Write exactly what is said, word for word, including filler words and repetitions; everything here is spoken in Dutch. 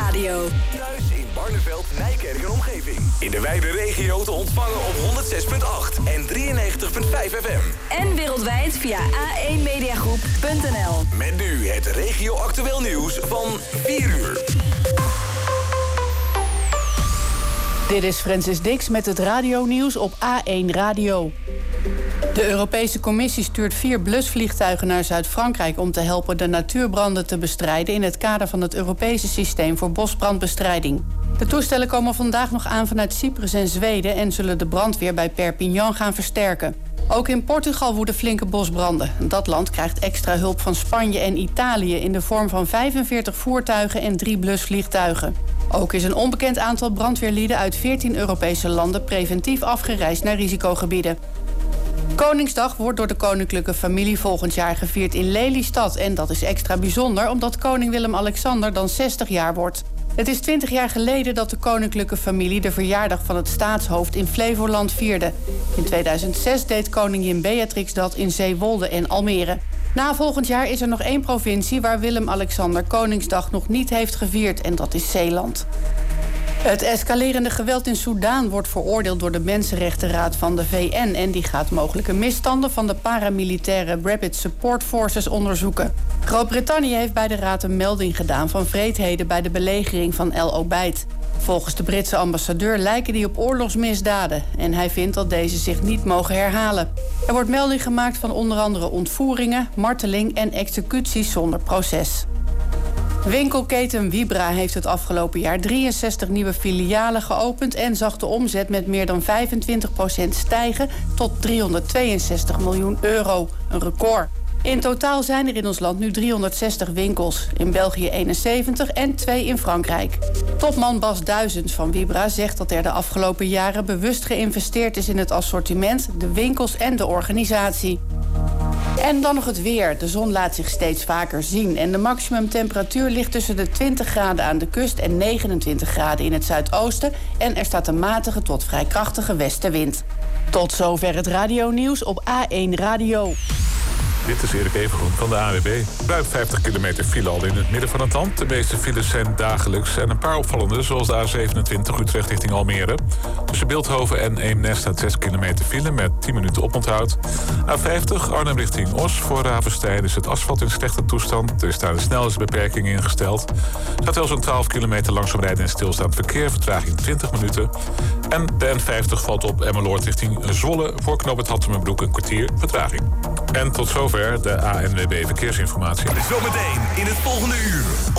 Radio. Thuis in Barneveld, Nijkerk en omgeving. In de wijde regio te ontvangen op honderd zes komma acht en drieënnegentig komma vijf F M. En wereldwijd via a één mediagroep punt n l. Met nu het regio-actueel nieuws van vier uur. Dit is Francis Dix met het radionieuws op A één Radio. De Europese Commissie stuurt vier blusvliegtuigen naar Zuid-Frankrijk om te helpen de natuurbranden te bestrijden in het kader van het Europese systeem voor bosbrandbestrijding. De toestellen komen vandaag nog aan vanuit Cyprus en Zweden en zullen de brandweer bij Perpignan gaan versterken. Ook in Portugal woeden flinke bosbranden. Dat land krijgt extra hulp van Spanje en Italië in de vorm van vijfenveertig voertuigen en drie blusvliegtuigen. Ook is een onbekend aantal brandweerlieden uit veertien Europese landen preventief afgereisd naar risicogebieden. Koningsdag wordt door de koninklijke familie volgend jaar gevierd in Lelystad. En dat is extra bijzonder omdat koning Willem-Alexander dan zestig jaar wordt. Het is twintig jaar geleden dat de koninklijke familie de verjaardag van het staatshoofd in Flevoland vierde. In tweeduizend zes deed koningin Beatrix dat in Zeewolde en Almere. Na volgend jaar is er nog één provincie waar Willem-Alexander Koningsdag nog niet heeft gevierd en dat is Zeeland. Het escalerende geweld in Soedan wordt veroordeeld door de Mensenrechtenraad van de V N en die gaat mogelijke misstanden van de paramilitaire Rapid Support Forces onderzoeken. Groot-Brittannië heeft bij de raad een melding gedaan van wreedheden bij de belegering van El Obeid. Volgens de Britse ambassadeur lijken die op oorlogsmisdaden en hij vindt dat deze zich niet mogen herhalen. Er wordt melding gemaakt van onder andere ontvoeringen, marteling en executies zonder proces. Winkelketen Vibra heeft het afgelopen jaar drieënzestig nieuwe filialen geopend en zag de omzet met meer dan vijfentwintig procent stijgen tot driehonderdtweeënzestig miljoen euro, een record. In totaal zijn er in ons land nu driehonderdzestig winkels, in België eenenzeventig en twee in Frankrijk. Topman Bas Duizends van Vibra zegt dat er de afgelopen jaren bewust geïnvesteerd is in het assortiment, de winkels en de organisatie. En dan nog het weer. De zon laat zich steeds vaker zien en de maximumtemperatuur ligt tussen de twintig graden aan de kust en negenentwintig graden in het zuidoosten en er staat een matige tot vrij krachtige westenwind. Tot zover het radionieuws op A één Radio. Dit is Erik Evengroen van de A W B. Ruim vijftig kilometer file al in het midden van het land. De meeste files zijn dagelijks en een paar opvallende, zoals de A zevenentwintig Utrecht richting Almere. Tussen Beeldhoven en Eemnes staat zes kilometer file met tien minuten oponthoud. A vijftig Arnhem richting Os. Voor Ravenstein is het asfalt in slechte toestand. Er is daar een snelheidsbeperking ingesteld. Er staat wel zo'n twaalf kilometer langzaam rijden en stilstaand verkeer. Vertraging twintig minuten. En de N vijftig valt op Emmeloord richting Zwolle. Voor knooppunt Hattemerbroek een kwartier vertraging. En tot zover de A N W B Verkeersinformatie. Zometeen in het volgende uur.